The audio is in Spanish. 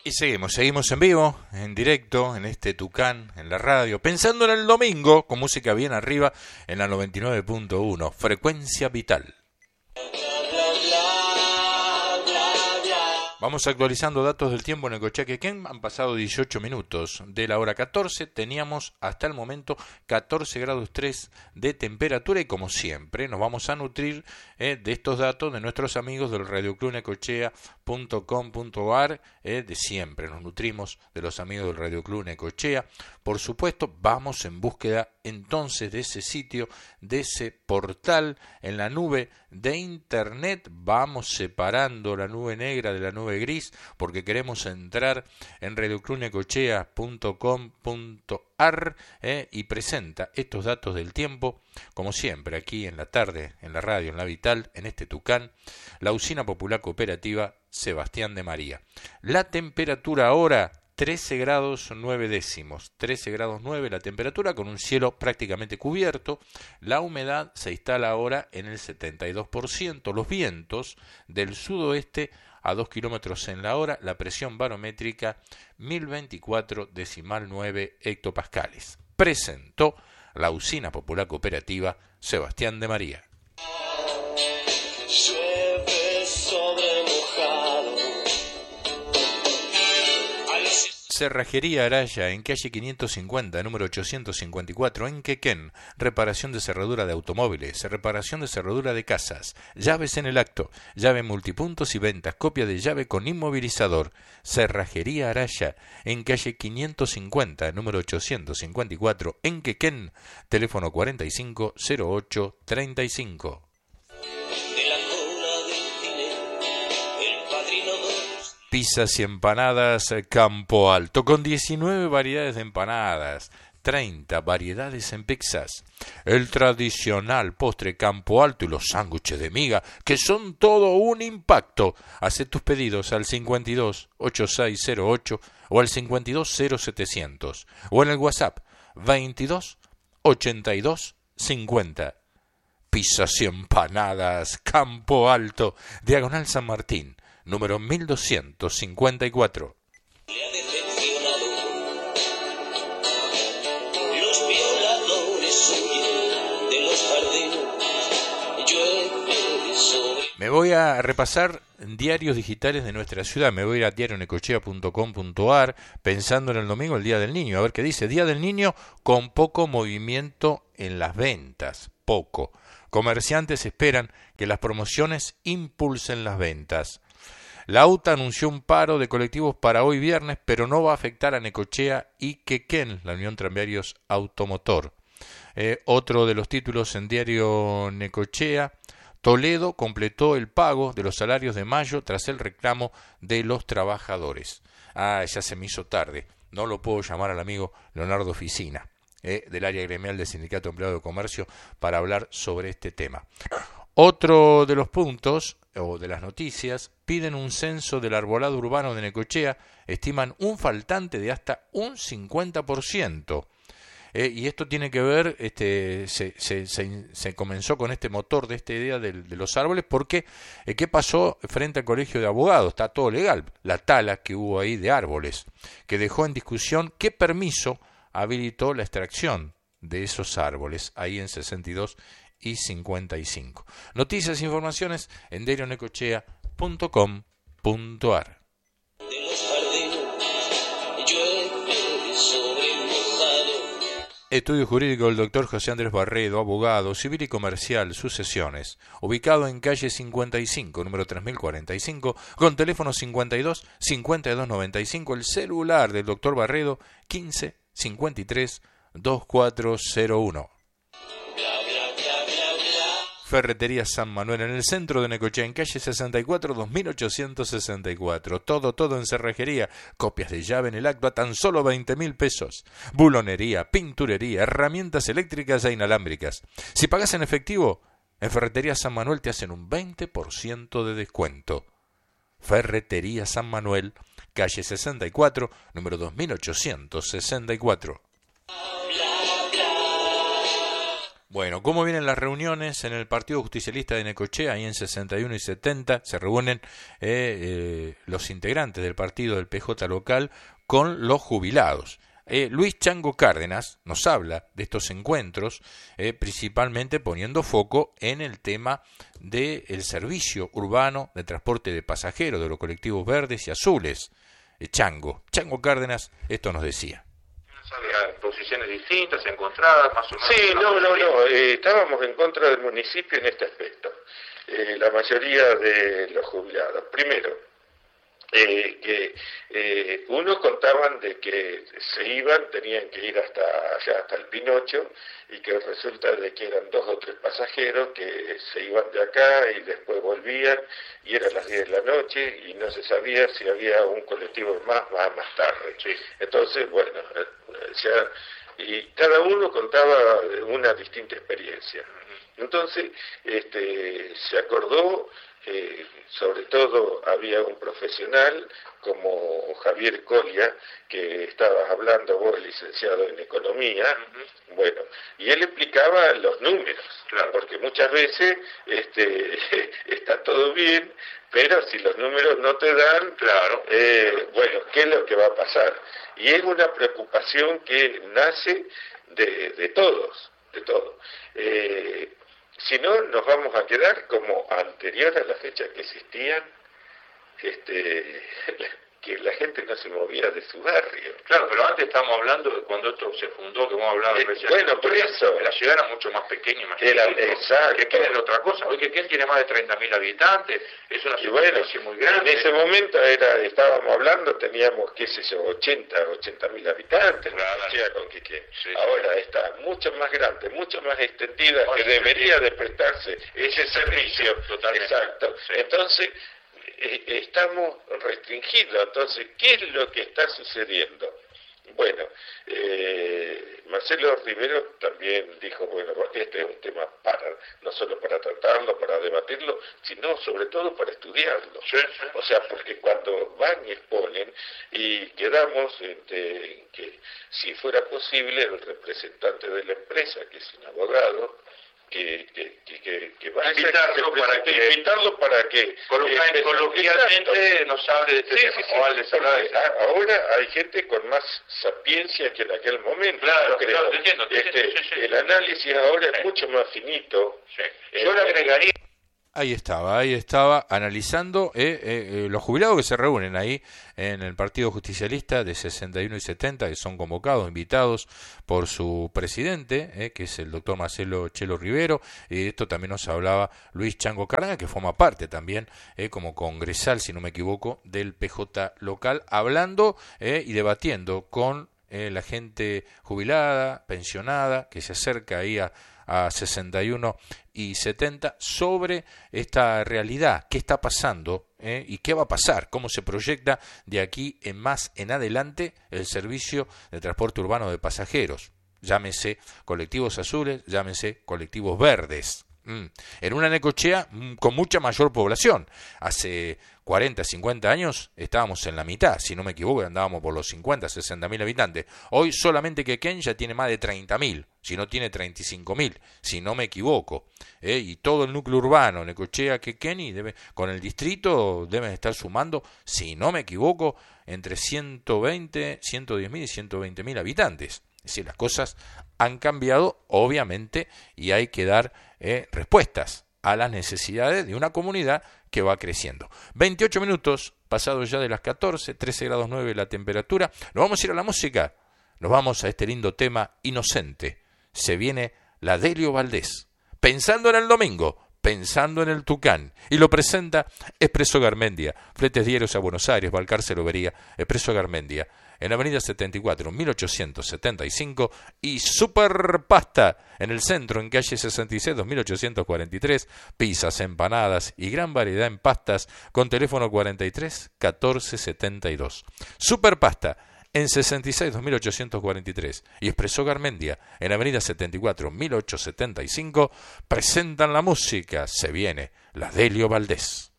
Y seguimos en vivo, en directo, en este Tucán, en la radio, pensando en el domingo, con música bien arriba, en la 99.1, Frecuencia Vital. Vamos actualizando datos del tiempo en Necochea, Quequén. Han pasado 18 minutos de la hora 14. Teníamos hasta el momento 14 grados 3 de temperatura y como siempre nos vamos a nutrir de estos datos de nuestros amigos del radioclubnecochea.com.ar. De siempre nos nutrimos de los amigos del Radio Club Necochea. Por supuesto, vamos en búsqueda entonces de ese sitio, de ese portal en la nube de internet. Vamos separando la nube negra de la nube gris porque queremos entrar en radioclubnecochea.com.ar y presenta estos datos del tiempo, como siempre, aquí en la tarde, en la radio, en la Vital, en este Tucán, la Usina Popular Cooperativa Sebastián de María. La temperatura ahora 13 grados 9 décimos, 13 grados 9 la temperatura con un cielo prácticamente cubierto. La humedad se instala ahora en el 72%, los vientos del sudoeste a 2 kilómetros en la hora, la presión barométrica 1024,9 hectopascales. Presentó la Usina Popular Cooperativa Sebastián de María. Cerrajería Araya, en calle 550, número 854, en Quequén. Reparación de cerradura de automóviles, reparación de cerradura de casas, llaves en el acto, llave multipuntos y ventas, copia de llave con inmovilizador. Cerrajería Araya, en calle 550, número 854, en Quequén. Teléfono 450835. Pizzas y empanadas Campo Alto, con 19 variedades de empanadas, 30 variedades en pizzas, el tradicional postre Campo Alto y los sándwiches de miga, que son todo un impacto. Haz tus pedidos al 528608 o al 520700 o en el WhatsApp 228250. Pizzas y empanadas Campo Alto, Diagonal San Martín, número 1254. Los violadores huyen de los jardines. Me voy a repasar diarios digitales de nuestra ciudad. Me voy a ir a diarionecochea.com.ar pensando en el domingo, el Día del Niño. A ver qué dice. Día del Niño con poco movimiento en las ventas. Poco. Comerciantes esperan que las promociones impulsen las ventas. La UTA anunció un paro de colectivos para hoy viernes, pero no va a afectar a Necochea y Quequén, la Unión Tranviarios Automotor. Otro de los títulos en Diario Necochea: Toledo completó el pago de los salarios de mayo tras el reclamo de los trabajadores. Ya se me hizo tarde, no lo puedo llamar al amigo Leonardo Ficina, del área gremial del Sindicato Empleado de Comercio, para hablar sobre este tema. Otro de los puntos o de las noticias: piden un censo del arbolado urbano de Necochea, estiman un faltante de hasta un 50%. Y esto tiene que ver, se comenzó con este motor de esta idea de los árboles, porque ¿qué pasó frente al Colegio de Abogados? Está todo legal, la tala que hubo ahí de árboles, que dejó en discusión qué permiso habilitó la extracción de esos árboles, ahí en 62 y 55. Noticias e informaciones en diarionecochea.com.ar. Estudio Jurídico del Dr. José Andrés Barredo, abogado, civil y comercial, sucesiones. Ubicado en calle 55, número 3045, con teléfono 52 52 95, el celular del Dr. Barredo 15 53 2401. Ferretería San Manuel, en el centro de Necochea, en calle 64, 2864. Todo en cerrajería. Copias de llave en el acto a tan solo 20.000 pesos. Bulonería, pinturería, herramientas eléctricas e inalámbricas. Si pagas en efectivo, en Ferretería San Manuel te hacen un 20% de descuento. Ferretería San Manuel, calle 64, número 2864. Bueno, ¿cómo vienen las reuniones en el Partido Justicialista de Necochea? Ahí en 61 y 70 se reúnen los integrantes del partido del PJ local con los jubilados. Luis Chango Cárdenas nos habla de estos encuentros, principalmente poniendo foco en el tema del servicio urbano de transporte de pasajeros de los colectivos verdes y azules. Chango Cárdenas esto nos decía. Había posiciones distintas, encontradas, más o menos. Sí, no. Estábamos en contra del municipio en este aspecto. La mayoría de los jubilados. Primero, unos contaban de que se iban, tenían que ir hasta el Pinocho, y que resulta de que eran 2 o 3 pasajeros que se iban de acá y después volvían, y eran las 10 de la noche y no se sabía si había un colectivo más tarde. Sí. Entonces, bueno, y cada uno contaba una distinta experiencia. Entonces, se acordó, sobre todo había un profesional como Javier Colia, que estabas hablando vos, licenciado en Economía, bueno, y él explicaba los números, claro, porque muchas veces está todo bien, pero si los números no te dan, claro, bueno, ¿qué es lo que va a pasar? Y es una preocupación que nace de todos, de todo. Si no, nos vamos a quedar como anterior a la fecha que existían, que la gente no se movía de su barrio. Claro, pero antes estábamos hablando de cuando esto se fundó, que hemos hablado recién. Bueno, por eso. La ciudad era mucho más pequeña, más exacto. Quequén era otra cosa. Hoy Quequén tiene más de 30.000 habitantes, es una ciudad muy grande. En ese momento estábamos hablando, teníamos, 80.000 habitantes, claro, con Quequén. Sí, ahora está mucho más grande, mucho más extendida, que debería de prestarse ese servicio. Totalmente. Exacto. Sí. Entonces, estamos restringidos. Entonces, ¿qué es lo que está sucediendo? Bueno, Marcelo Rivero también dijo, bueno, este es un tema no solo para tratarlo, para debatirlo, sino sobre todo para estudiarlo. Sí. O sea, porque cuando van y exponen, y quedamos en que si fuera posible el representante de la empresa, que es un abogado, que va a invitarlo para que coloquialmente nos hable de este tema. Ahora hay gente con más sapiencia que en aquel momento. Claro, claro, te entiendo. El análisis ahora es mucho más finito. Sí. Yo le agregaría. Ahí estaba analizando los jubilados que se reúnen ahí en el Partido Justicialista de 61 y 70, que son convocados, invitados por su presidente, que es el doctor Marcelo Chelo Rivero, y de esto también nos hablaba Luis Chango Cárdenas, que forma parte también, como congresal, si no me equivoco, del PJ local, hablando y debatiendo con la gente jubilada, pensionada, que se acerca ahí a 61 y 70 sobre esta realidad, qué está pasando y qué va a pasar, cómo se proyecta de aquí en más en adelante el servicio de transporte urbano de pasajeros, llámese colectivos azules, llámese colectivos verdes, en una Necochea con mucha mayor población. Hace 40, 50 años estábamos en la mitad, si no me equivoco, andábamos por los 50, 60.000 habitantes. Hoy solamente Quequén ya tiene más de 30.000, si no tiene 35.000, si no me equivoco. Y todo el núcleo urbano, Necochea, Quequén, con el distrito deben estar sumando, si no me equivoco, entre 120, 110.000 y 120.000 habitantes. Es decir, las cosas han cambiado, obviamente, y hay que dar respuestas a las necesidades de una comunidad que va creciendo. 28 minutos, pasados ya de las 14, 13 grados 9 la temperatura. Nos vamos a ir a la música, nos vamos a este lindo tema Inocente. Se viene la Delio Valdés, pensando en el domingo, pensando en el Tucán, y lo presenta Expreso Garmendia, fletes diarios a Buenos Aires, Balcarce, Lobería, Expreso Garmendia, en Avenida 74, 1875, y Superpasta, en el centro, en calle 66, 2843, pizzas, empanadas y gran variedad en pastas, con teléfono 43 14 72. Superpasta, en 66, 2843, y Expreso Garmendia, en Avenida 74, 1875, presentan la música. Se viene la Delio Valdés.